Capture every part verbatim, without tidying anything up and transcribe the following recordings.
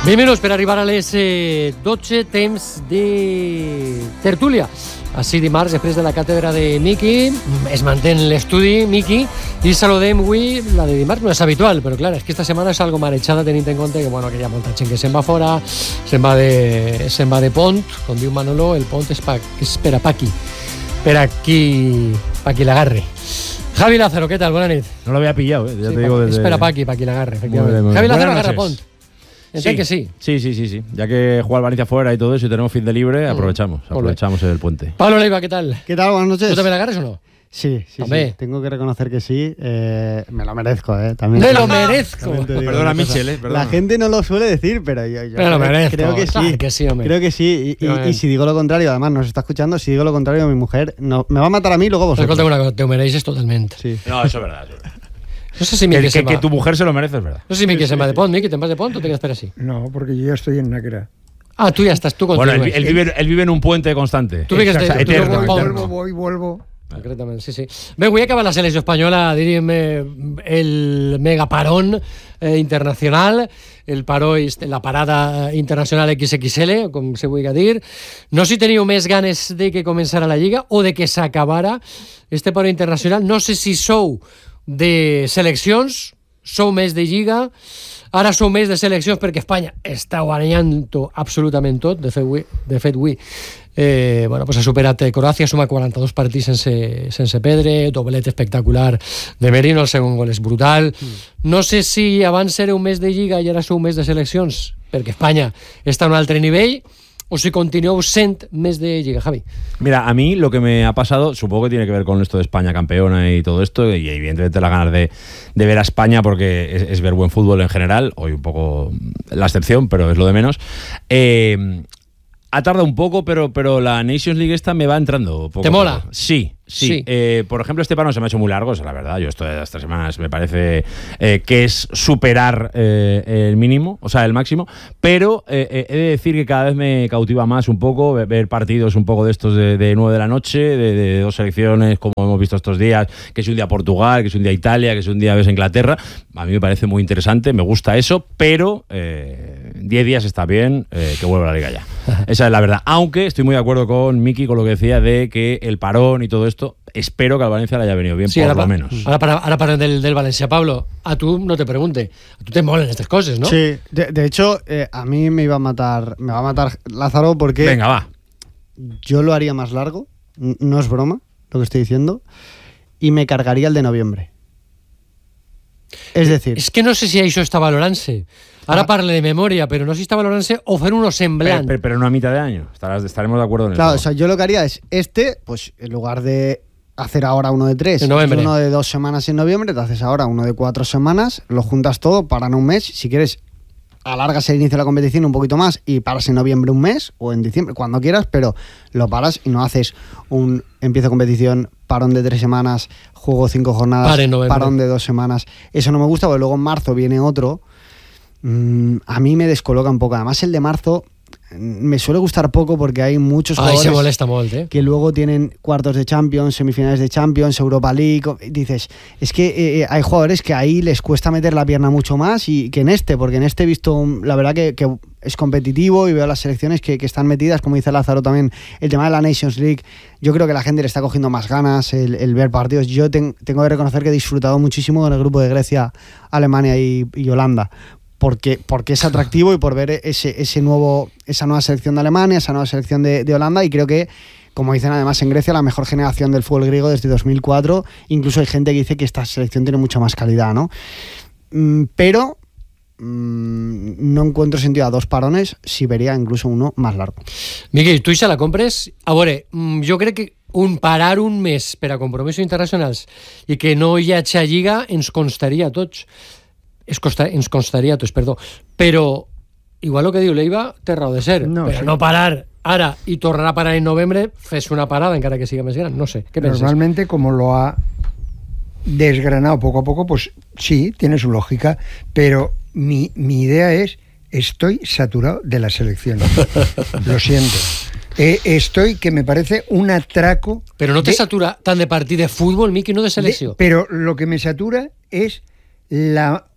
vint minuts per arribar a les eh, dotze, temps de tertúlia. Així dimarts, després de la càtedra de Miki, es manté en l'estudi Miki, i saludem avui, la de dimarts no és habitual, però clar, és que esta setmana és algo marejada tenint en compte que, bueno, que hi ha molta gent que se'n va fora, se'n va de, se'n va de pont, com diu Manolo, el pont és, pa, és per a Paqui, per a qui, pa qui l'agarre. Javi Lázaro, ¿qué tal? Buena nit. No lo había pillado, eh. Ya sí, te digo desde... Espera Paqui, pa qui l'agarre, efectivamente. Muy bien, muy bien. Javi Lázaro Buenas agarra noches. pont. Sí. Que sí. Sí, sí, sí, sí. Ya que juega el Valencia fuera y todo eso y tenemos fin de libre, aprovechamos, mm. aprovechamos el puente. Pablo Leiva, ¿qué tal? ¿Qué tal? Buenas noches. ¿Tú también la agarres o no? Sí, sí, sí. Tengo que reconocer que sí. Eh, me lo merezco, ¿eh? También. ¡Me lo merezco! Perdona, Michel, ¿eh? Perdona. La gente no lo suele decir, pero yo, yo pero lo creo, merezco. creo que sí. Claro que sí, hombre. Creo que sí. Y, y, y si digo lo contrario, además nos está escuchando, si digo lo contrario, mi mujer no, me va a matar a mí y luego vosotros. Escolta una cosa, te lo mereces totalmente. Sí. No, eso es verdad. Eso es verdad. No sé si que, que, que, que tu mujer se lo merece, es verdad. No sé si Miki se va de pont, Miki, ¿te vas de pont o te quedas por así? No, porque yo ya estoy en Náquera. Ah, tú ya estás, tú contigo. Bueno, él, él, vive, él vive en un puente constante. Tú vives de, eterno, eterno. Vuelvo, voy, vuelvo. Concretament, sí, sí. Bé, avui acaba la selecció espanyola, diríem, eh, el megaparón eh, internacional, el paró, la parada internacional equis equis ele, com se vulgui dir. No sé si teniu més ganes de que començara la Lliga o de que s'acabara este paró internacional. No sé si sou de seleccions, sou més de Lliga, ara sou més de seleccions perquè Espanya està guanyant-ho absolutament tot. De fet, avui, de fet, avui eh, bueno, pues ha superat Croàcia, suma quaranta-dos partits sense, sense perdre, doblet espectacular de Merino, el segon gol és brutal. Mm. No sé si abans era un mes de Lliga i ara sou més de seleccions, perquè Espanya està a un altre nivell, o si continueu sent més de Lliga, Javi. Mira, a mí lo que me ha pasado, supongo que tiene que ver con esto de España campeona y todo esto, y evidentemente las ganas de, de ver a España, porque es, es ver buen fútbol en general, hoy un poco la excepción, pero es lo de menos. Eh, ha tardado un poco, pero, pero la Nations League esta me va entrando poco. ¿Te mola? Sí, sí. sí. Eh, por ejemplo, este parón se me ha hecho muy largo, la verdad. Yo esto de estas semanas me parece eh, que es superar eh, el mínimo, o sea, el máximo, pero eh, he de decir que cada vez me cautiva más un poco ver partidos un poco de estos de, de nueve de la noche, de, de dos selecciones, como hemos visto estos días, que es un día Portugal, que es un día Italia, que es un día ves Inglaterra. A mí me parece muy interesante, me gusta eso, pero eh, diez días está bien, eh, que vuelva la Liga ya. Esa es la verdad. Aunque estoy muy de acuerdo con Miki con lo que decía de que el parón y todo esto, espero que al Valencia le haya venido bien, sí, por lo pa, menos. Ahora para, ahora para del, del Valencia, Pablo, a tú no te pregunte, a tú te molan estas cosas, ¿no? Sí, de, de hecho, eh, a mí me iba a matar, me va a matar Lázaro porque... Venga, va. Yo lo haría más largo, no es broma lo que estoy diciendo, y me cargaría el de noviembre. Es decir... És que no sé si això està valorant-se. Ara ah. parle de memòria, però no sé si està valorant-se o fer uno semblant. Pero, pero no a mitad de año. Estarás, estaremos de acuerdo en eso. Claro, o sea, yo lo que haría es este, pues en lugar de hacer ahora uno de tres, uno de dos semanas en noviembre, te haces ahora uno de cuatro semanas, lo juntas todo, paran un mes. Si quieres, alargas el inicio de la competición un poquito más y paras en noviembre un mes o en diciembre, cuando quieras, pero lo paras y no haces un empiezo competición, parón de tres semanas, juego cinco jornadas, parón de dos semanas. Eso no me gusta, porque luego en marzo viene otro. Mm, a mí me descoloca un poco. Además, el de marzo me suele gustar poco porque hay muchos Ay, jugadores se molesta molt, eh? que luego tienen cuartos de Champions, semifinales de Champions, Europa League. Dices, es que eh, hay jugadores que ahí les cuesta meter la pierna mucho más y que en este, porque en este he visto, la verdad que, que es competitivo y veo las selecciones que, que están metidas, como dice Lázaro también, el tema de la Nations League. Yo creo que la gente le está cogiendo más ganas el, el ver partidos. Yo ten, tengo que reconocer que he disfrutado muchísimo con el grupo de Grecia, Alemania y, y Holanda. Porque, porque es atractivo y por ver ese, ese nuevo, esa nueva selección de Alemania, esa nueva selección de, de Holanda, y creo que, como dicen además en Grecia, la mejor generación del fútbol griego desde dos mil cuatro. Incluso hay gente que dice que esta selección tiene mucha más calidad, ¿no? Mm, pero mm, no encuentro sentido a dos parones, si vería incluso uno más largo. Miqui, tu ja la compres? A veure, jo crec que un parar un mes per a compromisos internacionals i que no hi hagi lliga ens constaria a tots. Es costa, ens constaria a tots, perdó. Però, igual el que diu Leiva, té raó de ser. No, però sí. No parar ara i tornar a parar en novembre, fes una parada, encara que siga més gran. No sé, ¿qué piensas? Normalmente, como lo ha desgranado poco a poco, pues sí, tiene su lógica, pero mi, mi idea es, estoy saturado de la selección. Lo siento. Eh, estoy que me parece un atraco. Pero no te de, satura tan de partir de fútbol, Miki, no de selección. De, pero lo que me satura es la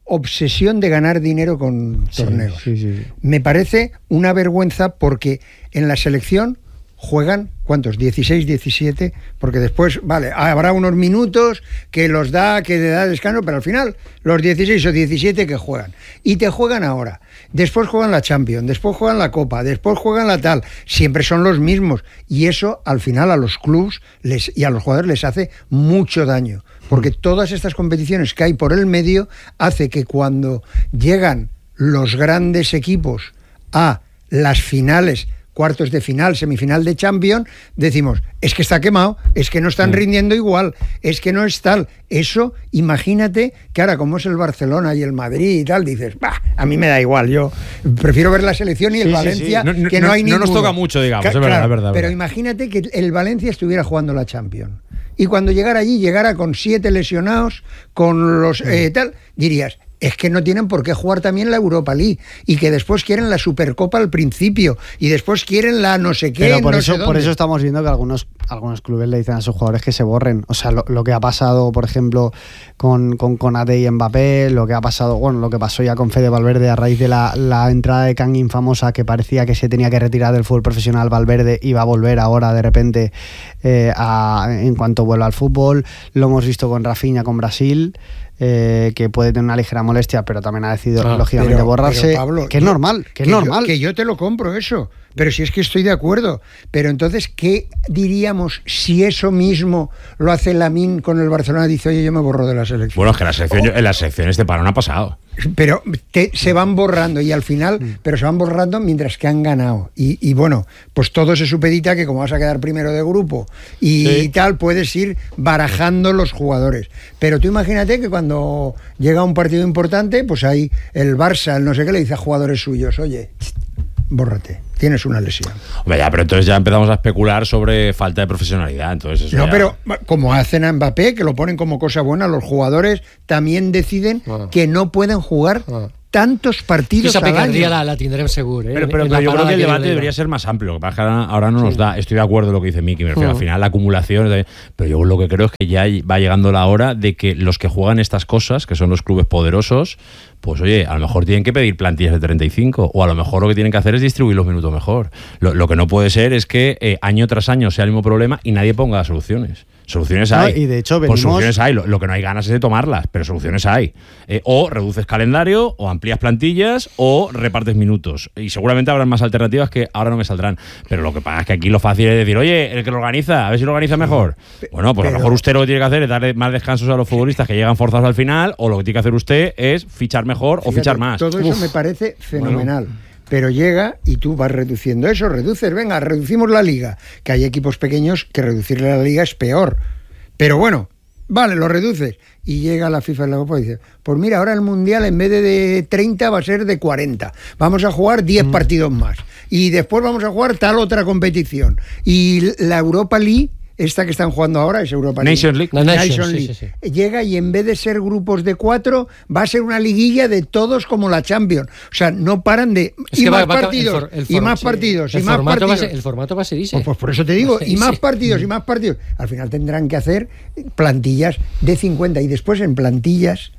obsesión de ganar dinero con torneos. Sí, sí, sí. Me parece una vergüenza porque en la selección juegan, ¿cuántos? dieciséis, diecisiete, porque después, vale, habrá unos minutos que los da, que le da descanso, pero al final los dieciséis o diecisiete que juegan. Y te juegan ahora. Después juegan la Champions, después juegan la Copa, después juegan la tal. Siempre son los mismos. Y eso, al final, a los clubs les, y a los jugadores les hace mucho daño. Porque todas estas competiciones que hay por el medio hace que cuando llegan los grandes equipos a las finales, cuartos de final, semifinal de Champions, decimos, es que está quemado, es que no están rindiendo igual, es que no es tal. Eso, imagínate que ahora como es el Barcelona y el Madrid y tal, dices, bah, a mí me da igual, yo prefiero ver la selección y el Sí, sí, Valencia, sí. No, que no, no hay no ninguno. nos toca mucho, digamos, Ca- es verdad, claro, es verdad, pero verdad. imagínate que el Valencia estuviera jugando la Champions y cuando llegara allí, llegara con siete lesionados, con los eh, tal, dirías, es que no tienen por qué jugar también la Europa League y que después quieren la Supercopa al principio y después quieren la no sé qué. Pero por, no eso, sé por dónde. eso estamos viendo que algunos, algunos clubes le dicen a sus jugadores que se borren. O sea, lo, lo que ha pasado, por ejemplo, con, con Konate y Mbappé, lo que ha pasado, bueno, lo que pasó ya con Fede Valverde a raíz de la, la entrada de Kangin famosa, que parecía que se tenía que retirar del fútbol profesional Valverde y va a volver ahora de repente eh, a, en cuanto vuelva al fútbol. Lo hemos visto con Rafinha, con Brasil. Eh, que puede tener una ligera molestia, pero también ha decidido Ah, lógicamente Pero- borrarse, pero, Pablo, que es yo- normal, que es yo- normal. que yo te lo compro eso, pero si es que estoy de acuerdo. Pero entonces, ¿qué diríamos si eso mismo lo hace Lamine con el Barcelona? Dice, oye, yo me borro de la selección. Bueno, es que la selección, en las secciones de parón ha pasado. Pero te- se van borrando y al final, pero se van borrando mientras que han ganado. Y, y bueno, pues todo se supedita que como vas a quedar primero de grupo y Sí. tal, puedes ir barajando los jugadores. Pero tú imagínate que cuando llega un partido importante, pues ahí el Barça, el no sé qué, le dice a jugadores suyos, oye, bórrate, tienes una lesión. Hombre, ya, pero entonces ya empezamos a especular sobre falta de profesionalidad. Entonces eso No, ya- pero como hacen a Mbappé, que lo ponen como cosa buena, los jugadores también deciden Ah. que no pueden jugar Ah. tantos partidos Esa al picardía año. la, la tendrem seguro. ¿eh? Pero, pero, En pero la yo creo parada que el que debate le debería diga. ser más amplio. Lo que pasa es que ahora, ahora no nos da. Estoy de acuerdo en lo que dice Miki, me refiero. Uh. Al final la acumulación. de- Pero yo lo que creo es que ya va llegando la hora de que los que juegan estas cosas, que son los clubes poderosos, pues oye, a lo mejor tienen que pedir plantillas de treinta y cinco, o a lo mejor lo que tienen que hacer es distribuir los minutos mejor. Lo, lo que no puede ser es que eh, año tras año sea el mismo problema y nadie ponga soluciones. Soluciones No, hay. y de hecho Pues venimos- soluciones hay. Lo, lo que no hay ganas es de tomarlas, pero soluciones hay. Eh, o reduces calendario, o amplías plantillas, o repartes minutos. Y seguramente habrán más alternativas que ahora no me saldrán. Pero lo que pasa es que aquí lo fácil es decir, oye, el que lo organiza, a ver si lo organiza mejor. Bueno, pues a lo pero- mejor usted lo que tiene que hacer es darle más descansos a los futbolistas que llegan forzados al final, o lo que tiene que hacer usted es fichar mejor o Fíjate, fichar más. Todo eso Uf. me parece fenomenal. Pero llega y tú vas reduciendo eso, reduces, venga, reducimos la liga. Que hay equipos pequeños que reducirle la liga es peor. Pero bueno, vale, lo reduces. Y llega la FIFA y la Copa y dice, pues mira, ahora el Mundial en vez de, de treinta va a ser de cuarenta. Vamos a jugar diez Mm. partidos más. Y después vamos a jugar tal otra competición. Y la Europa League, esta que están jugando ahora, es Europa League. Nations League. La Nations, Nation sí, League. sí, sí. Llega y en vez de ser grupos de cuatro, va a ser una liguilla de todos como la Champions. O sea, no paran de... Es y que va- más va a- el partidos, for- el y for- más sí, partidos, el y más formato va a partidos. ser- el formato va a ser ese. Pues, pues por eso te digo, y Sí, más sí. partidos, y más partidos. Al final tendrán que hacer plantillas de cincuenta. Y después en plantillas,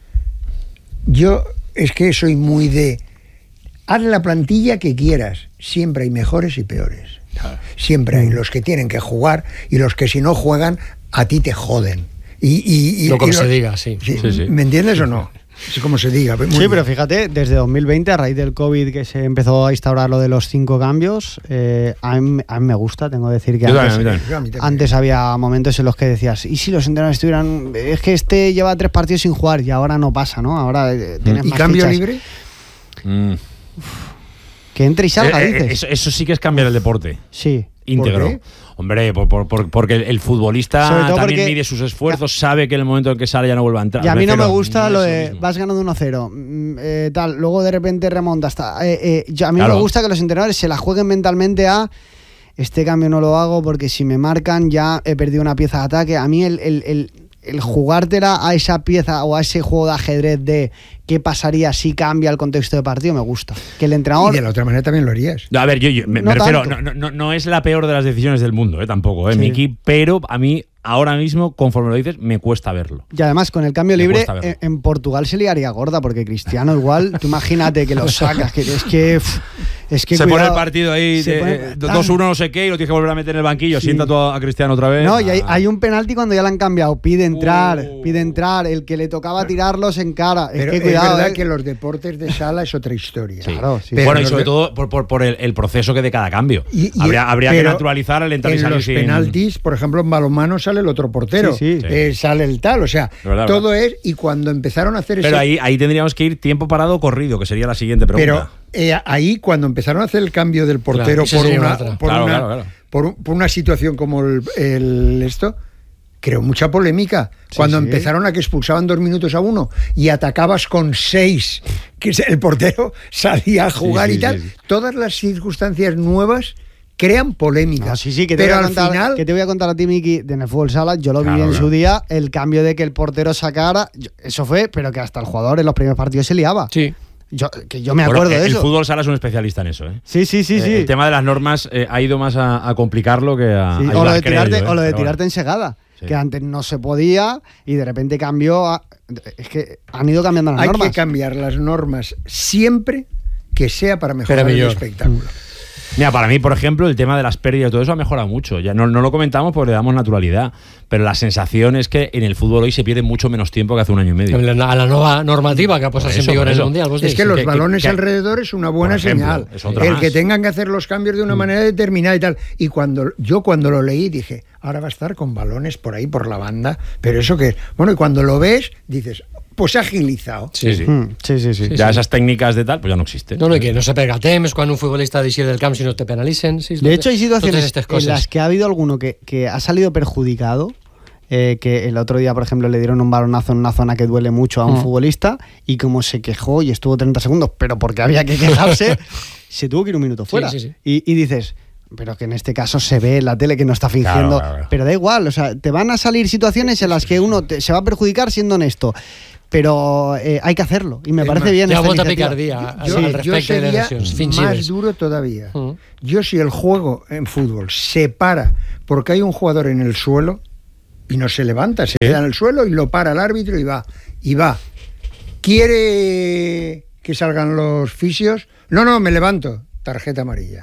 yo es que soy muy de... Haz la plantilla que quieras. Siempre hay mejores y peores. Siempre hay los que tienen que jugar y los que si no juegan, a ti te joden. Y, y, y- Lo como y se diga, sí. Sí, sí. ¿Me entiendes o no? Es como se diga. Muy Sí, bien. pero fíjate, desde dos mil veinte, a raíz del COVID, que se empezó a instaurar lo de los cinco cambios, eh, a, mí, a mí me gusta, tengo que decir que Yo también, antes, a mí también. Yo a mí también. antes había momentos en los que decías, ¿y si los entrenadores estuvieran...? Es que este lleva tres partidos sin jugar y ahora no pasa, ¿no? Ahora eh, tienes ¿Y más cambio fichas. libre? Mm. Que entre y salga, Eh, eh, dices. eso, eso sí que es cambiar el deporte. Sí. Íntegro. ¿Por qué? Hombre, por, por- por- porque el, el futbolista Sobre todo también porque- mide sus esfuerzos, sabe que en el momento en que sale ya no vuelve a entrar. Y a mí no me Pero gusta no lo es de mismo. vas ganando uno cero, mm, eh, tal, luego de repente remonta hasta. Eh, eh, yo- a mí Claro. me gusta que los entrenadores se la jueguen mentalmente a este cambio no lo hago porque si me marcan ya he perdido una pieza de ataque. A mí el, el- el- el jugártela a esa pieza o a ese juego de ajedrez de qué pasaría si cambia el contexto de partido, me gusta. Que el entrenador... Y de la otra manera también lo harías. A ver, yo, yo me, No me refiero, tanto. no, no, no es la peor de las decisiones del mundo, eh, tampoco, eh, Sí. Miki, pero a mí, ahora mismo, conforme lo dices, me cuesta verlo. Y además, con el cambio Me libre, cuesta verlo. en, en Portugal se liaría gorda, porque Cristiano igual, tú imagínate que lo sacas, que es que... uf, es que se pone cuidado, el partido ahí, se de, pone- eh, dos uno no sé qué, y lo tienes que volver a meter en el banquillo, Sí. sienta tú a, a Cristiano otra vez. No, y hay, Ah. hay un penalti cuando ya lo han cambiado, pide entrar, Oh. pide entrar, el que le tocaba tirarlos en cara. Pero es es, que cuidado, verdad eh. que los deportes de sala es otra historia. Sí. Claro, sí. Pero Bueno, y los sobre de- todo por, por, por el, el proceso que de cada cambio. Y- y- habría habría que pero naturalizar el entrar y en salir los sin- penaltis, por ejemplo, en balonmano sale el otro portero, Sí, sí. eh, sale el tal, o sea, De verdad, todo es, y cuando empezaron a hacer Pero ese... ahí, ahí tendríamos que ir tiempo parado o corrido, que sería la siguiente pregunta. Pero eh, ahí cuando empezaron a hacer el cambio del portero Claro, esa por, sería una, otra. por, Claro, una, claro, claro. por un- por una situación como el, el esto, creó mucha polémica. Cuando sí. empezaron a que expulsaban dos minutos a uno y atacabas con seis, que el portero salía a jugar Sí, sí, y tal, sí, sí. todas las circunstancias nuevas crean polémica. No, sí, sí, que te, pero voy a al contar, final... que te voy a contar a ti, Miki, de en el fútbol sala, yo lo Claro, viví en claro. su día, el cambio de que el portero sacara, yo- eso fue, pero que hasta el jugador en los primeros partidos se liaba. Sí. Yo, que yo me Bueno, acuerdo el, de el eso. fútbol sala es un especialista en eso, ¿eh? Sí, sí, sí, Eh, sí. El tema de las normas eh, ha ido más a, a complicarlo que a. Sí, a o lo ayudar, de creo tirarte, yo, ¿eh? o lo de Pero tirarte bueno. en segada, Sí. que antes no se podía y de repente cambió. a- es que han ido cambiando las Hay normas. que cambiar las normas siempre que sea para mejorar Pero el millón. espectáculo. Mira, para mí, por ejemplo, el tema de las pérdidas y todo eso ha mejorado mucho. Ya no, no lo comentamos porque le damos naturalidad, pero la sensación es que en el fútbol hoy se pierde mucho menos tiempo que hace un año y medio. A la nueva normativa que ha puesto Por en eso, vigor por en el eso. Mundial. vos Es decís, que los que- balones que- alrededor es una buena por ejemplo, señal. es otra El más. que tengan que hacer los cambios de una manera determinada y tal. Y cuando yo cuando lo leí dije, ahora va a estar con balones por ahí por la banda, pero eso que es. Bueno, y cuando lo ves dices, pues ha agilizado. Sí, sí. Mm, sí, sí, sí. Sí, Ya sí. esas técnicas de tal, pues ya no existen. No, no, y que no se pega temps quan un futbolista deixi del camp si no te penalicen. Sí, De hecho, hay situaciones totes estas en coses. las que ha habido alguno que, que ha salido perjudicado. eh, que el otro día, por ejemplo, le dieron un balonazo en una zona que duele mucho a un Mm. futbolista y como se quejó y estuvo treinta segundos, pero porque había que quejarse, se tuvo que ir un minuto fuera. sí, sí. Y, y dices, pero que en este caso se ve en la tele que no está fingiendo. Claro, claro, claro. Pero da igual, o sea, te van a salir situaciones en las que uno te- se va a perjudicar siendo honesto. Pero eh, hay que hacerlo y me Es parece más, bien Hi ha esta molta iniciativa. picardia al, Yo, al yo respecte de sería les lesions. más Fingides. duro todavía. Mm. Yo si el juego en fútbol se para porque hay un jugador en el suelo y no se levanta, se queda en el suelo y lo para el árbitro y va, y va. ¿Quiere que salgan los fisios? No, no, me levanto. Tarjeta amarilla.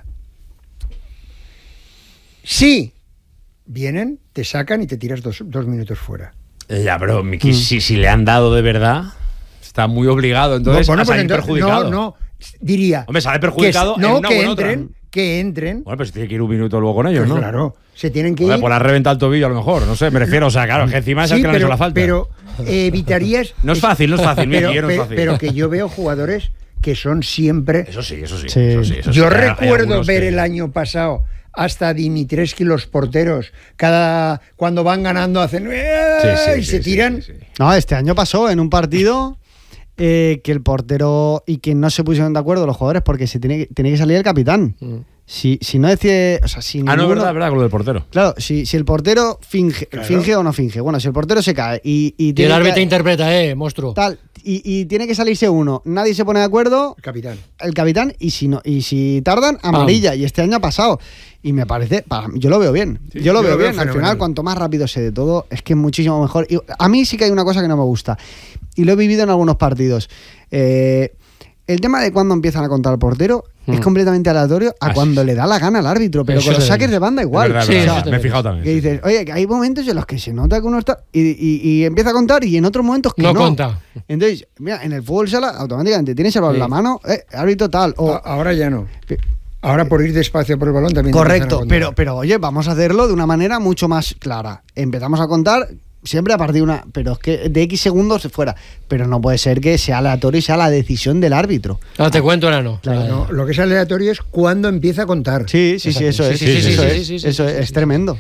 Sí, vienen, te sacan y te tiras dos, dos minutos fuera. Eh, Ya, pero Miki, Mm. si, si le han dado de verdad, está muy obligado entonces Bueno, a pues salir entonces- perjudicado. No, no, diría. Hombre, sale que, perjudicado no, en una que o en otra. entren, que entren. Bueno, pues tiene que ir un minuto luego con ellos, Pues ¿no? claro, se tienen que Joder, ir. pues le has reventado el tobillo a lo mejor, no sé, me refiero, o sea, claro, que encima es el Sí, que le han pero, hecho la falta. pero eh, evitarías. No es fácil, no es fácil, pero, Miki, no es pero- fácil. pero que yo veo jugadores que son siempre. Eso sí, eso sí. Sí. Eso sí, eso sí. Yo Hay- hay recuerdo algunos ver que- el año pasado hasta Dimitrescu los porteros, cada cuando van ganando hacen ¡eh! Sí, sí, y sí, se sí, tiran. sí, sí. No, este año pasó en un partido eh, que el portero y que no se pusieron de acuerdo los jugadores porque se tiene, que- tiene que salir el capitán. Mm. Si, si no decide. O sea, si Ah, no, ninguno- verdad, verdad, con lo del portero. Claro, si, si el portero finge, Claro. finge o no finge. Bueno, si el portero se cae y, y Y tiene el árbitro que, interpreta, eh, monstruo. tal, y, y tiene que salirse uno, nadie se pone de acuerdo, Capitán. el capitán, y si no, y si tardan, amarilla. Y este año ha pasado. Y me parece, para mí- yo lo veo bien. Sí, yo lo yo veo lo veo bien. Al fenomenal. final, cuanto más rápido se de todo, es que es muchísimo mejor. Y a mí sí que hay una cosa que no me gusta. Y lo he vivido en algunos partidos. Eh, el tema de cuando empiezan a contar al portero es Mm. completamente aleatorio a Ah, cuando sí. le da la gana al árbitro. Pero Eso con los es- saques de banda igual. Es verdad, Sí, es verdad, eso me he también. fijado también. Que sí, dices, sí. oye, que hay momentos en los que se nota que uno está. Y, y- y empieza a contar y en otros momentos que no. No conta. Entonces, mira, en el fútbol sala, automáticamente tienes el balón en Sí. la mano, eh, árbitro tal. O, A- ahora ya no. Ahora por ir despacio por el balón también. te empiezan correcto, a contar. pero, pero oye, vamos a hacerlo de una manera mucho más clara. Empezamos a contar siempre a partir de una. Pero es que de X segundos fuera. Pero no puede ser que sea aleatorio y sea la decisión del árbitro. Ah, te cuento ahora no. Claro. No, lo que es aleatorio es cuando empieza a contar. Sí, sí, sí, Exacto. eso es. Sí, sí, sí, eso sí, es, sí, sí, sí, eso sí, es, sí, es sí. tremendo.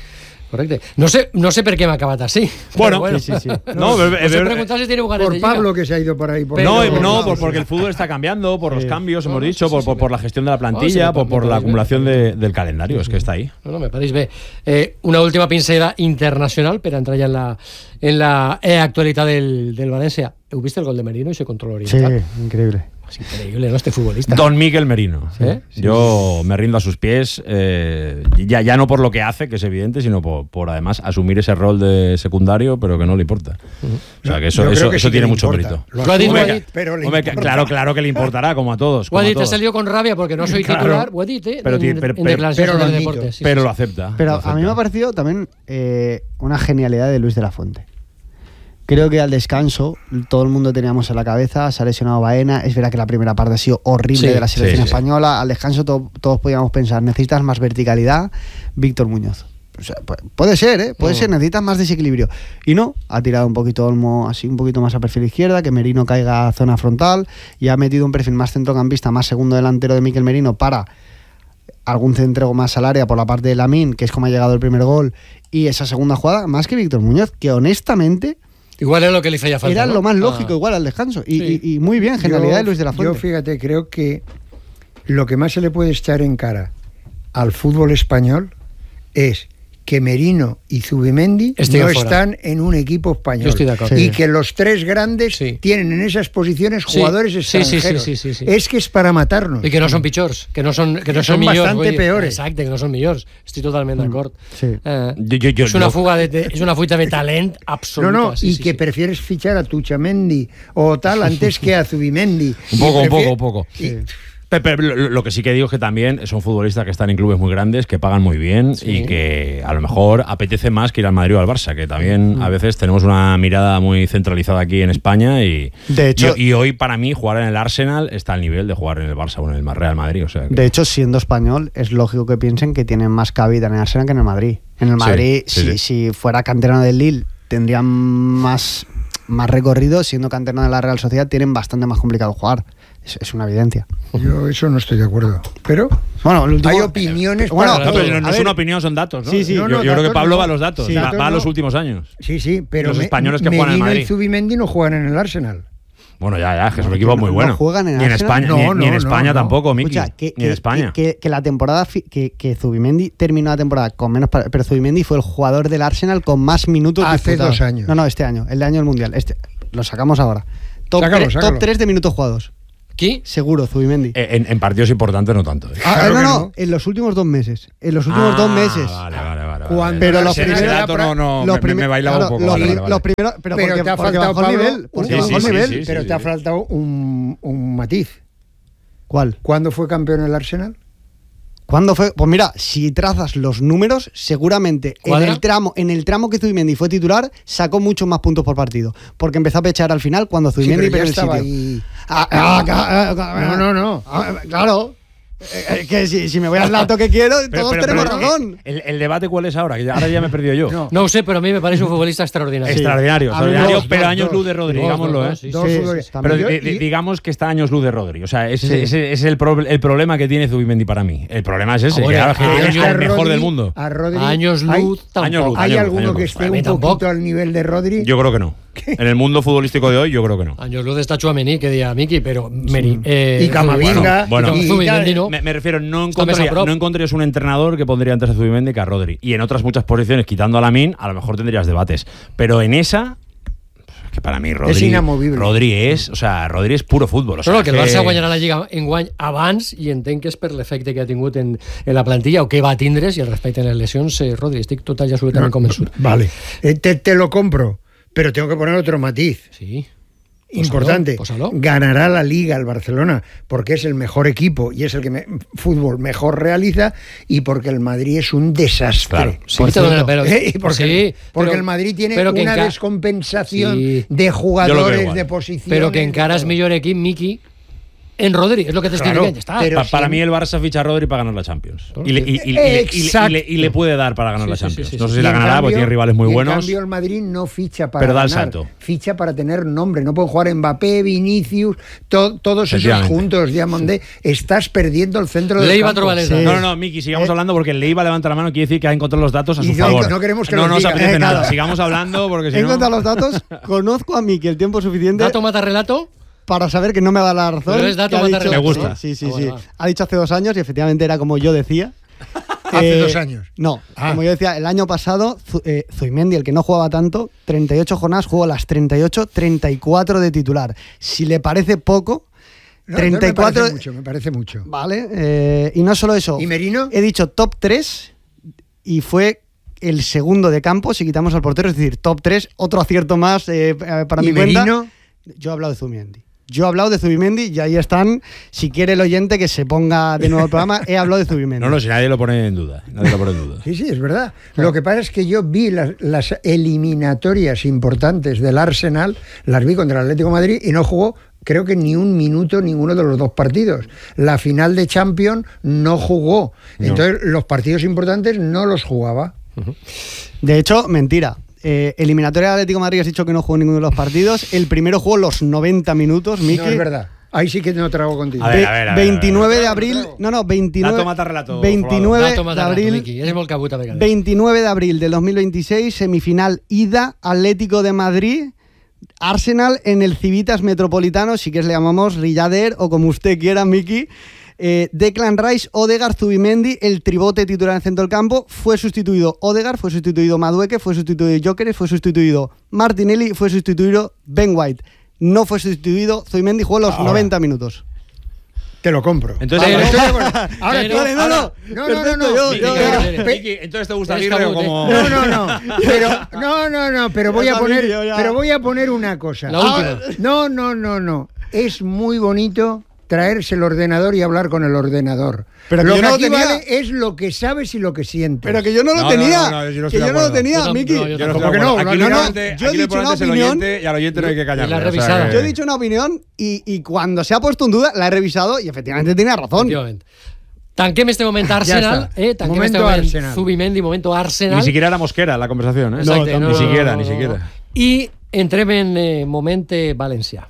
Correcte. No sé, no sé per què m'ha acabat així. Bueno, bueno. Sí, sí, sí. No, No, es se ver- preguntar si tiene lugares Por de liga. Pablo, que se ha ido por ahí. Por no, Pero- no, no, por- sí, porque sí. el fútbol está cambiando, por los Sí. cambios, No, hemos no, dicho, sí, por, sí, por, me- por la gestión de la No, sí, plantilla, me- por, me por la parece acumulación bien. de- del calendario, es que está ahí. No, no, me pareix bé. Eh, una última pinceda internacional per entrar ja en la, en la eh, actualitat del, del València. Heu vist el gol de Merino i ese control Sí, oriental? increíble. Es increíble, ¿no? Este futbolista. Don Miguel Merino. ¿Eh? Yo me rindo a sus pies, eh, ya, ya no por lo que hace, que es evidente, sino por, por además asumir ese rol de secundario, pero que no le importa. O sea, que eso, Yo creo eso, que eso sí que tiene le mucho importa. mérito. Lo Lo ha dicho, asume, lo ha dicho. pero le Hombre, importa. claro, claro que le importará, como a todos. Ho como ha a dit, he todos. salido con rabia porque no soy Claro. titular. Ho ha dit, eh? Pero en, ti- pero- en pero- declaraciones pero lo de admito. deportes. Sí, Pero sí, lo sí. acepta. Pero lo a mí acepta. me ha parecido también eh, una genialidad de Luis de la Fuente. Creo que al descanso todo el mundo teníamos en la cabeza, se ha lesionado Baena, es verdad que la primera parte ha sido horrible Sí, de la selección sí, sí. española, al descanso to- todos podíamos pensar, necesitas más verticalidad, Víctor Muñoz. O sea, pu- puede ser, ¿eh? Puede Mm. ser, necesitas más desequilibrio. Y no, ha tirado un poquito Olmo así, un poquito más a perfil izquierda, que Merino caiga a zona frontal, y ha metido un perfil más centrocampista, más segundo delantero de Mikel Merino para algún centro más al área por la parte de Lamine, que es como ha llegado el primer gol, y esa segunda jugada, más que Víctor Muñoz, que honestamente Igual es lo que le feia falta. era ¿no? lo más Ah. lógico igual al descanso. Y, Sí. y- y muy bien, genialidad Yo- de Luis de la Fuente. Yo, fíjate, creo que lo que más se le puede echar en cara al fútbol español es que Merino y Zubimendi Estoy no afuera. están en un equipo español. Yo estoy de acuerdo. Y Sí. que los tres grandes Sí. tienen en esas posiciones Sí. jugadores Sí, sí, sí, extranjeros. sí, sí, sí. Es que es para matarnos. I que no són pitjors, que no són, que no Són són millors. bastante vull dir, peores. Exacte, que no són millors. Estic totalment d'acord. Sí. Eh, Yo- yo- yo- és una yo- fuga de, de, és una fuita de talent No, absoluta. no, sí, y sí, que sí. prefieres fichar a Tuchamendi o tal antes que a Zubimendi. Un poco, Y un poco, prefiere- un poco. y- Pe- Pero lo, lo que sí que digo es que también son futbolistas que están en clubes muy grandes, que pagan muy bien Sí. y que a lo mejor apetece más que ir al Madrid o al Barça, que también a veces tenemos una mirada muy centralizada aquí en España y, De hecho- y, y hoy para mí jugar en el Arsenal está al nivel de jugar en el Barça o en el Real Madrid. O sea que- De hecho, siendo español, es lógico que piensen que tienen más cabida en el Arsenal que en el Madrid. En el Sí, Madrid, sí, si, sí. si fuera canterano del Lille, tendrían más, más recorrido. Siendo canterano de la Real Sociedad, tienen bastante más complicado jugar. Es, es una evidencia. Yo eso no estoy de acuerdo. Pero Bueno, el último- hay opiniones Bueno, para No, pero todo. no, no A es ver, una opinión, son datos, ¿no? sí, sí. Yo, No, no, yo creo que datos Pablo no. va a los datos, Sí, va, datos va a los no. últimos años. Sí, sí, pero Los Me- españoles que juegan en Merino Madrid. y Zubimendi no juegan en el Arsenal. Bueno, ya, ya, que es un No, equipo que muy no- bueno. no juegan en ni en Arsenal. España, No, ni, ni en no, España no, tampoco, no. Miki. Escucha, que, ni en que- España. Que, que la temporada fi- que, que Zubimendi terminó la temporada con menos, pa- pero Zubimendi fue el jugador del Arsenal con más minutos Hace disputados. dos años. No, no, este año, el de año del Mundial. Este, lo sacamos ahora. Top, Sácalo, tre- sácalo. top tres de minutos jugados. Qui? Seguro, Zubimendi. Eh, En, en partidos importantes no tanto. ¿eh? Ah, claro no, que no, no. en los últimos dos meses. En los últimos Ah, dos meses. Vale, vale, vale. Cuando- vale. Pero los Ese- ese primeros- dato no, no, los me- me, primer- bailaba claro, un poco. los, vale, pri- vale, vale. los primeros, pero, Pero porque, te ha porque faltado, bajó el Pablo, nivel. Porque Sí, bajó sí, el sí, nivel. sí, Pero te ha faltado un, un matiz. ¿Cuál? ¿Cuándo fue campeón el Arsenal? ¿Cuándo fue? Pues mira, si trazas los números, seguramente en ¿Cuadra? el tramo en el tramo que Zubimendi fue titular, sacó muchos más puntos por partido. Porque empezó a pechar al final cuando Sí, Zubimendi pero ya perdió el estaba sitio. ahí. Ah, ah, ah, ah, No, no, no. ah, claro. Eh, eh, que si, si me voy al dato que quiero, Pero- todos pero- tenemos pero, razón. El, el debate cuál es ahora, que ya- ahora ya me he perdido yo. No. No ho sé, però a mi me pareix un futbolista extraordinari. Extraordinario, A mí extraordinario, dos, pero dos, años dos. luz de Rodri, Dos, digámoslo, dos, ¿eh? dos, sí, Dos sí, futbolistas. sí. Pero Yo- di- di- y- digamos que está años luz de Rodri. O sea, ese, Sí. ese es el, pro- el problema que tiene Zubimendi para mí. El problema es ese, Hombre, que ahora que ah, tiene yo al a mejor Rodri- del mundo. A Rodri, Años hay- luz, tampoc. Años luz. ¿Hay Años alguno luz, que años esté luz. A un mí poquito tampoc. al nivel de Rodri? Yo creo que no. En el mundo futbolístico de hoy, yo creo que no. Años luz està Chouameni, que deia Miki, però Meri, eh, Y Camavinga. Bueno, i y Zubimendi tal. no. Me, me refiero, no Está més a encontraría, prop. no encontrarías un entrenador que pondría antes a Zubimendi que a Rodri. Y en otras muchas posiciones, quitando a Lamine, a lo mejor tendrías debates. Pero en esa, es que para mí Rodri Es inamovible. Rodri es, o sea, Rodri es puro fútbol. O sea, No, no, que el que- Barça guanyarà la Lliga enguany abans i entenc que és per l'efecte que ha tingut en, en la plantilla o que va tindre's i el respecte a les lesions, eh, Rodri, estic total i absolutament convençut. Vale. Eh, te, te lo compro, pero tengo que poner otro matiz. Sí. Importante. Pósalo, pósalo. Ganará la Liga el Barcelona porque es el mejor equipo y es el que me- fútbol mejor realiza y porque el Madrid es un desastre. Claro. Sí, Por te dono- cierto. pero, Eh, y porque sí, porque pero- el Madrid tiene pero que una enca- descompensación Sí. de Yo lo veo jugadores, igual. de posiciones. Però que encara de és todo. millor equip, Miki, en Rodri, es lo que te estoy Claro, diciendo. Está. pero Pa- si para en- mí el Barça ficha a Rodri para ganar la Champions. Y le, y- y- y- y- y- y- Exacto. y le- y le puede dar para ganar Sí, la sí, Champions. sí, sí, no sé sí. si la Y en ganará porque cambio- tiene rivales muy y buenos. En cambio, el Madrid no ficha para Pero da el ganar, salto. ficha para tener nombre. No pueden jugar Mbappé, Vinicius, to- todos esos Efectivamente. juntos, Diamondé. Estás perdiendo el centro del Leiva campo. Trovalés. Sí. No, no, no, Miki, sigamos Eh. hablando porque el Leiva levanta la mano, quiere decir que ha encontrado los datos a su Y no- favor. no queremos que no los nos diga. apetece Eh, nada. claro. Sigamos hablando porque si En no. cuanto a los datos, conozco a Miki el tiempo suficiente Dato mata relato. para saber que no me va a dar la razón. Pero es dato que ha mata dicho- relato. Me gusta. Sí, sí, Ah, sí. bueno, va. Ha dicho hace dos años y efectivamente era como yo decía. Hace Eh, dos años. No, Ah. como yo decía, el año pasado, Zu- eh, Zubimendi, el que no jugaba tanto, treinta y ocho jornadas, jugó las treinta y ocho, treinta y cuatro de titular. Si le parece poco, No, treinta y cuatro... No, me parece mucho, me parece mucho. Vale, eh, y no solo eso. ¿Y Merino? He dicho top tres y fue el segundo de campo si quitamos al portero, es decir, top tres, otro acierto más eh, para ¿Y mi cuenta. Merino? Yo he hablado de Zubimendi. Yo he hablado de Zubimendi y ahí están. Si quiere el oyente que se ponga de nuevo al programa, he hablado de Zubimendi. No, no, si nadie lo pone en duda. Nadie lo pone en duda. Sí, sí, es verdad. Lo que pasa es que yo vi las, las eliminatorias importantes del Arsenal, las vi contra el Atlético de Madrid y no jugó, creo que ni un minuto ninguno de los dos partidos. La final de Champions no jugó. No. Entonces, los partidos importantes no los jugaba. De hecho, mentira. Eh, eliminatoria del Atlético de Madrid has dicho que no jugó ninguno de los partidos. El primero jugó los noventa minutos, Miki. No es verdad. Ahí sí que no trago contigo. A ver, Ve- a ver, a ver, veintinueve a ver. de abril, Trago, trago. no, no, veintinueve, Dato mata relato, veintinueve Dato de mata relato, abril, Miki. Eres molt cabuta, vegades. veintinueve de abril del dos mil veintiséis, semifinal ida, Atlético de Madrid, Arsenal en el Civitas Metropolitano, si que le llamamos Rillader o como usted quiera, Miki. Eh, Declan Rice, Odegaard, Zubimendi, el tribote titular en el centro del campo. Fue sustituido Odegaard, fue sustituido Madueke, fue sustituido Gyökeres, fue sustituido Martinelli, fue sustituido Ben White. No fue sustituido Zubimendi, jugó los Ahora. noventa minutos. Te lo compro. Entonces, Ahora, eh, estoy de acuerdo. Ahora, Pero- tú- Vale, no, ahora- no, no, no, perfecto, no, yo- Miki, yo- pero- yo- pe- Miki, entonces te gusta Eres Aguirre cabute. como. No, no, no. Pero, no, no, no. Pero voy Ya a poner, sabía, ya. pero voy a poner una cosa. La última. Ah, No, no, no, no. Es muy bonito traerse el ordenador y hablar con el ordenador. Pero que lo yo que no lo aquí tenía. vale es lo que sabes y lo que sientes. Pero que yo no lo No, no, tenía. no, no, yo no estoy que de yo no lo acuerdo. tenía, Yo tam- Miki. no, yo Yo no tampoco. estoy de ¿Cómo que acuerdo. no? Aquí No, le no, pones- yo he aquí le dicho pones una el opinión. oyente y al oyente no hay que callarle. Y la o sea revisada. que- Yo he dicho una opinión y, y cuando se ha puesto en duda la he revisado y efectivamente tenía razón. Efectivament. Tanquem este moment Ja Arsenal, està. eh? Tanquem Momento este moment Arsenal. Zubimendi, momento Arsenal. Ni siquiera era Mosquera la conversación, ¿eh? Exacte, ni siquiera, ni siquiera. I entrem en eh, moment eh, valencià.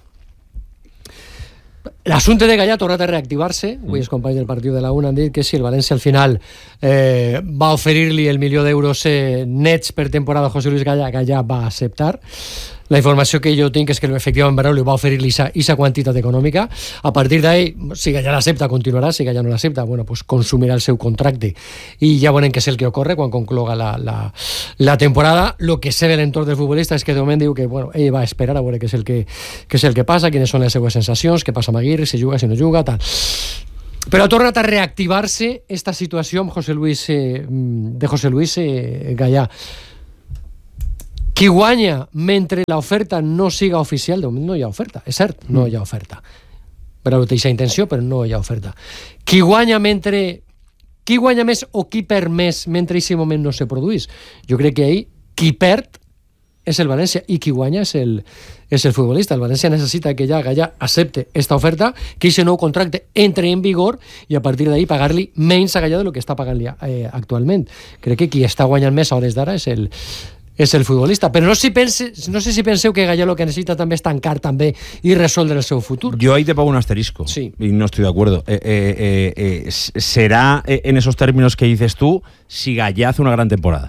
L'assumpte de Gallà ha tornat a reactivar-se. Avui els companys del partit de la U N han dit que si el València al final eh, va oferir-li el milió d'euros eh, nets per temporada a José Luis Gallà, Gallà va acceptar. La informació que jo tinc és que efectivament Braulio va oferir-li aquesta quantitat econòmica. A partir d'ahí, si Gallà l'accepta, continuarà. Si Gallà no l'accepta, bueno, pues consumirà el seu contracte. I ja veurem què és el que ocorre quan concloga la, la, la temporada. Lo que sé de l'entorn del futbolista és que de moment diu que bueno, ell va esperar a veure què és el que, què és el que passa, quines són les seues sensacions, què passa amb Aguirre, si juga, si no juga, tal. Però ha tornat a reactivar-se esta situació amb José Luis, eh, de José Luis eh, Gallà. Qui guanya mentre l'oferta no siga oficial, de moment no hi ha oferta, és cert, no hi ha oferta. Però té aquesta intenció, però no hi ha oferta. Qui guanya mentre... Qui guanya més o qui perd més mentre aquest moment no se produís? Jo crec que ahir qui perd és el València i qui guanya és el, és el futbolista. El València necessita que ja Gallà accepte esta oferta, que aquest nou contracte entre en vigor i a partir d'ahir pagar-li menys a Gallà de lo que està pagant-li eh, actualment. Crec que qui està guanyant més a hores d'ara és el, és el futbolista. Però no, si pense, no sé si penseu que Gallà lo que necessita també és tancar també i resoldre el seu futur. Yo ahí te pongo un asterisco. Sí. Y no estoy de acuerdo. Eh, eh, eh, eh, será eh, en esos términos que dices tú si Gallá hace una gran temporada.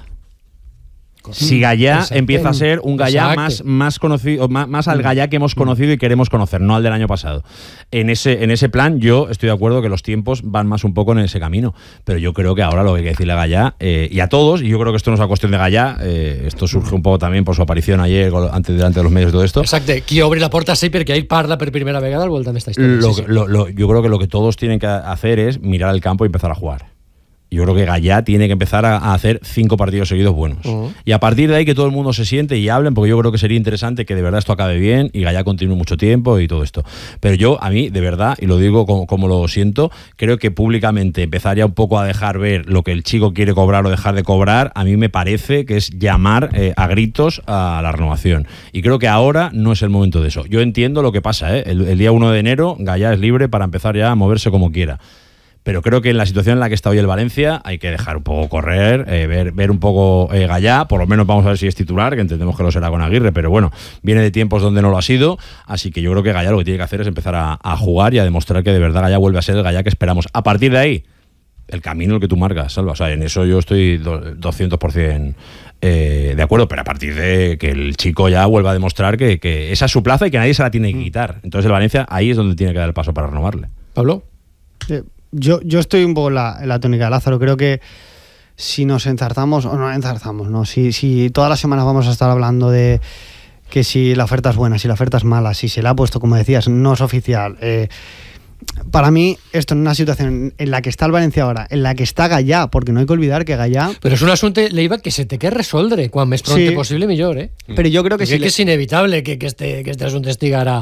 Si Gallá Exacte. empieza a ser un Gallá Exacte. más, más conocido, más, más al Gallá que hemos conocido y queremos conocer, no al del año pasado. En ese, en ese plan, yo estoy de acuerdo que los tiempos van más un poco en ese camino. Pero yo creo que ahora lo que hay que decirle a Gallá eh, y a todos, y yo creo que esto no es una cuestión de Gallá, eh, esto surge un poco también por su aparición ayer, antes delante de los medios y todo esto. Exacte, qui obri la porta sí perquè ell parla per primera vegada al voltant d'esta història. Lo Sí, que- sí. lo- lo- yo creo que lo que todos tienen que hacer es mirar al campo y empezar a jugar. Yo creo que Gallá tiene que empezar a, a hacer cinco partidos seguidos buenos. Uh-huh. Y a partir de ahí que todo el mundo se siente y hablen, porque yo creo que sería interesante que de verdad esto acabe bien y Gallá continúe mucho tiempo y todo esto. Pero yo, a mí, de verdad, y lo digo como, como lo siento, creo que públicamente empezar ya un poco a dejar ver lo que el chico quiere cobrar o dejar de cobrar, a mí me parece que es llamar eh, a gritos a la renovación. Y creo que ahora no es el momento de eso. Yo entiendo lo que pasa, ¿eh? El, el día uno de enero, Gallá es libre para empezar ya a moverse como quiera. Pero creo que en la situación en la que está hoy el Valencia hay que dejar un poco correr, eh, ver, ver un poco eh, Gallá, por lo menos vamos a ver si es titular, que entendemos que lo será con Aguirre, pero bueno, viene de tiempos donde no lo ha sido, así que yo creo que Gallá lo que tiene que hacer es empezar a, a jugar y a demostrar que de verdad Gallá vuelve a ser el Gallá que esperamos. A partir de ahí, el camino el que tú marcas, Salva, o sea, en eso yo estoy doscientos por ciento eh, de acuerdo, pero a partir de que el chico ya vuelva a demostrar que, que esa es su plaza y que nadie se la tiene que quitar. Entonces el Valencia ahí es donde tiene que dar el paso para renovarle. ¿Pablo? Sí. Yo, yo estoy un poco en la, en la tónica de Lázaro. Creo que si nos enzarzamos o no enzarzamos, ¿no? Si, si todas las semanas vamos a estar hablando de que si la oferta es buena, si la oferta es mala, si se la ha puesto, como decías, no es oficial. Eh, para mí, esto en una situación en la que está el Valencia ahora, en la que está Gallá, porque no hay que olvidar que Gallá... Però és un assumpte, Leiva, que se té que resoldre quan més pronte sí. possible millor, eh? Però jo crec que sí. sí. Que és inevitable que, que, este, que este assunto estiga ara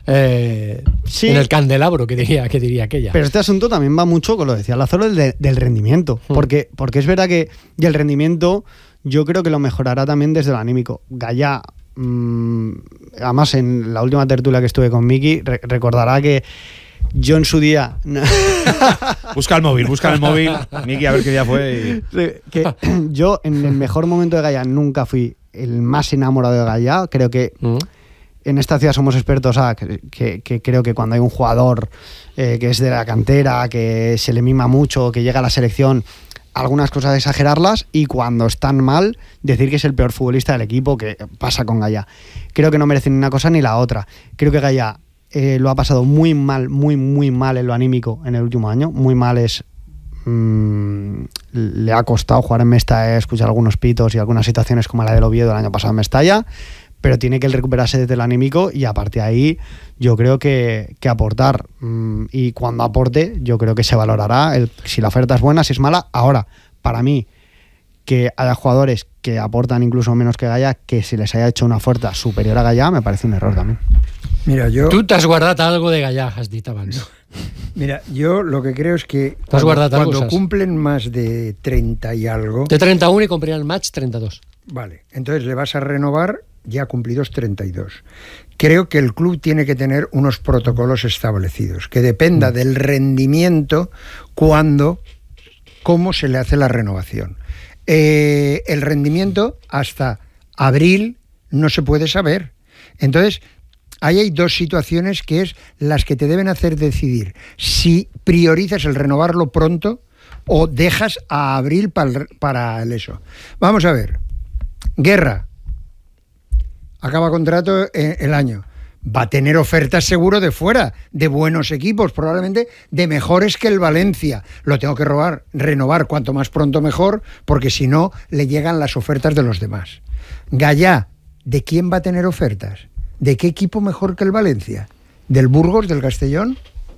eh, sí. en el candelabro, que diría, que diría aquella. Pero este asunto también va mucho, con lo decía Lázaro, del, del rendimiento. Mm. Porque, porque es verdad que y el rendimiento yo creo que lo mejorará también desde el anímico. Gallá, mmm, además en la última tertulia que estuve con Miki, re- recordará que yo en su día... Busca el móvil, busca el móvil, Miki, a ver qué día fue. Y... que yo en el mejor momento de Gallá nunca fui el más enamorado de Gallá. Creo que mm. en esta ciudad somos expertos, ah, que, que, que creo que cuando hay un jugador eh, que es de la cantera, que se le mima mucho, que llega a la selección, algunas cosas exagerarlas, y cuando están mal, decir que es el peor futbolista del equipo, que pasa con Gallá. Creo que no merece ni una cosa ni la otra. Creo que Gallá Eh, lo ha pasado muy mal, muy, muy mal en lo anímico en el último año. Muy mal es... Mmm, le ha costado jugar en Mestalla, escuchar algunos pitos y algunas situaciones como la del Oviedo el año pasado en Mestalla, pero tiene que recuperarse desde el anímico y a partir de ahí yo creo que, que aportar. Mmm, y cuando aporte yo creo que se valorará el, si la oferta es buena, si es mala. Ahora, para mí, que haya jugadores que aportan incluso menos que Gallá, que se les haya hecho una oferta superior a Gallá, me parece un error también. Mira, yo... Tu t'has guardat algo de Gallá, has dit abans. Mira, yo lo que creo es que cuando, cuando algo, cumplen más de treinta y algo... De treinta y uno y cumplirán el match treinta y dos. Vale, entonces le vas a renovar ya cumplidos treinta y dos. Creo que el club tiene que tener unos protocolos establecidos, que dependa mm. del rendimiento cuando, cómo se le hace la renovación. Eh, el rendimiento hasta abril no se puede saber. Entonces, ahí hay dos situaciones que es las que te deben hacer decidir si priorizas el renovarlo pronto o dejas a abril para, para el eso. Vamos a ver. Guerra. Acaba contrato el año. Va a tener ofertas seguro de fuera, de buenos equipos, probablemente de mejores que el Valencia. Lo tengo que robar, renovar cuanto más pronto mejor, porque si no, le llegan las ofertas de los demás. Gallá, ¿de quién va a tener ofertas? ¿De qué equipo mejor que el Valencia? ¿Del Burgos, del Castellón?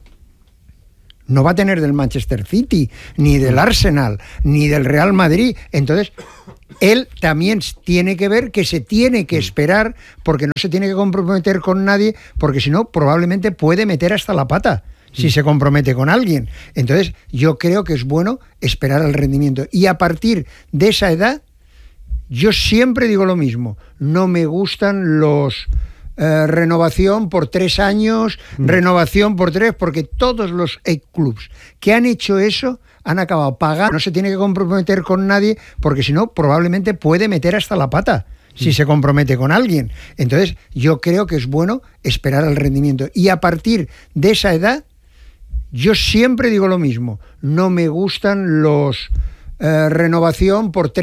No va a tener del Manchester City, ni del Arsenal, ni del Real Madrid. Entonces, él también tiene que ver que se tiene que esperar, porque no se tiene que comprometer con nadie, porque si no, probablemente puede meter hasta la pata si se compromete con alguien. Entonces, yo creo que es bueno esperar al rendimiento. Y a partir de esa edad, yo siempre digo lo mismo. No me gustan los... Eh, renovación por tres años, mm. renovación por tres, porque todos los clubs que han hecho eso han acabado pagando. No se tiene que comprometer con nadie, porque si no, probablemente puede meter hasta la pata si mm. se compromete con alguien. Entonces, yo creo que es bueno esperar al rendimiento. Y a partir de esa edad, yo siempre digo lo mismo. No me gustan los eh, renovación por tres